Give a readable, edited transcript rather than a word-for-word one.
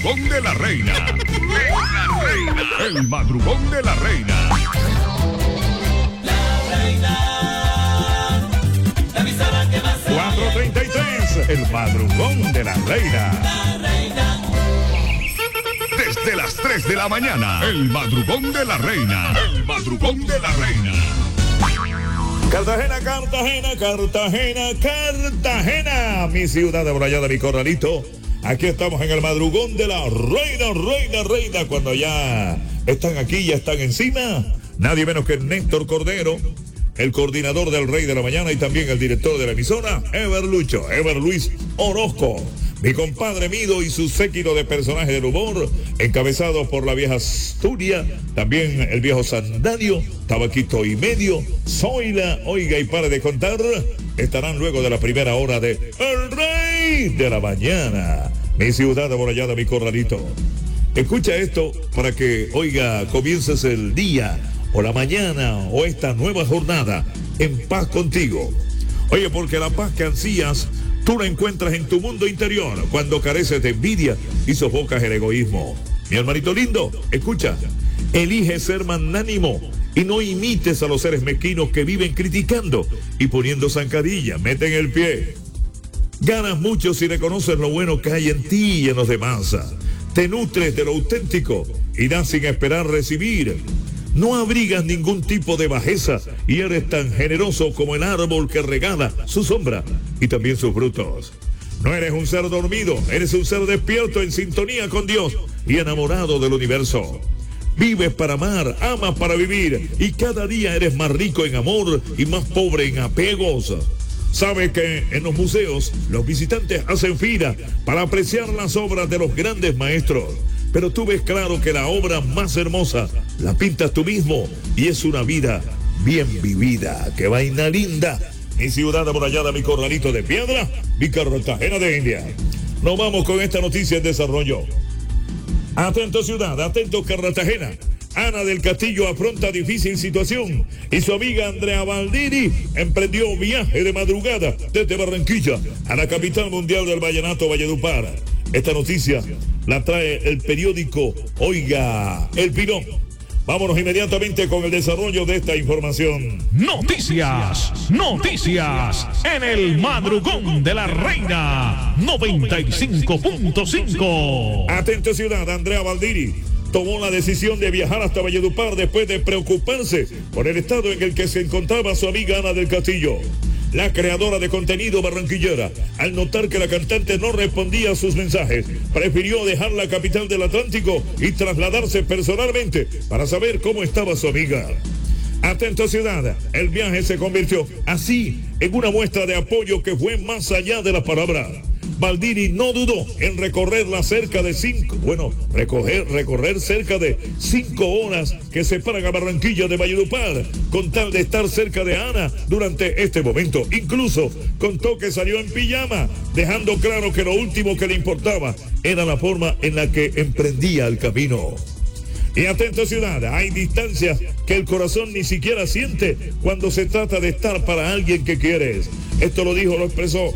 madrugón de la reina. El madrugón de la reina. La reina, la emisora que más se 4:33, el madrugón de la reina. La reina. Desde las 3 de la mañana, el madrugón de la reina. El madrugón de la reina. Cartagena, Cartagena, Cartagena, Cartagena, mi ciudad abrayada, mi corralito. Aquí estamos en el madrugón de la reina, reina, reina. Cuando ya están aquí, ya están encima. Nadie menos que Néstor Cordero, el coordinador del Rey de la Mañana y también el director de la emisora, Ever Luis Orozco. Mi compadre Mido y su séquito de personajes del humor, encabezados por la vieja Asturias, también el viejo Sandario, Tabaquito y Medio, Zoila, oiga y pare de contar, estarán luego de la primera hora de El Rey de la Mañana. Mi ciudad amurallada, mi corralito. Escucha esto para que, oiga, comiences el día o la mañana o esta nueva jornada en paz contigo. Oye, porque la paz que ansías tú la encuentras en tu mundo interior cuando careces de envidia y sofocas el egoísmo. Mi hermanito lindo, escucha, elige ser magnánimo y no imites a los seres mezquinos que viven criticando y poniendo zancadillas, meten el pie. Ganas mucho si reconoces lo bueno que hay en ti y en los demás. Te nutres de lo auténtico y das sin esperar recibir. No abrigas ningún tipo de bajeza y eres tan generoso como el árbol que regala su sombra y también sus frutos. No eres un ser dormido, eres un ser despierto en sintonía con Dios y enamorado del universo. Vives para amar, amas para vivir y cada día eres más rico en amor y más pobre en apegos. Sabes que en los museos los visitantes hacen fila para apreciar las obras de los grandes maestros. Pero tú ves claro que la obra más hermosa la pintas tú mismo y es una vida bien vivida. ¡Qué vaina linda! Mi ciudad amurallada, mi corralito de piedra, mi Cartagena de India. Nos vamos con esta noticia en desarrollo. Atento ciudad, atento Cartagena. Ana del Castillo afronta difícil situación y su amiga Andrea Valdiri emprendió viaje de madrugada desde Barranquilla a la capital mundial del vallenato, Valledupar. Esta noticia la trae el periódico, oiga, El Pilón. Vámonos inmediatamente con el desarrollo de esta información. Noticias en el madrugón de la reina 95.5. Atento ciudad, Andrea Valdiri tomó la decisión de viajar hasta Valledupar después de preocuparse por el estado en el que se encontraba su amiga Ana del Castillo. La creadora de contenido barranquillera, al notar que la cantante no respondía a sus mensajes, prefirió dejar la capital del Atlántico y trasladarse personalmente para saber cómo estaba su amiga. Atento ciudad, el viaje se convirtió así en una muestra de apoyo que fue más allá de las palabras. Valdiri no dudó en recorrer cerca de 5 horas que separan a Barranquilla de Valledupar, con tal de estar cerca de Ana durante este momento. Incluso contó que salió en pijama, dejando claro que lo último que le importaba era la forma en la que emprendía el camino. Y atento ciudad, hay distancias que el corazón ni siquiera siente cuando se trata de estar para alguien que quieres. Esto lo expresó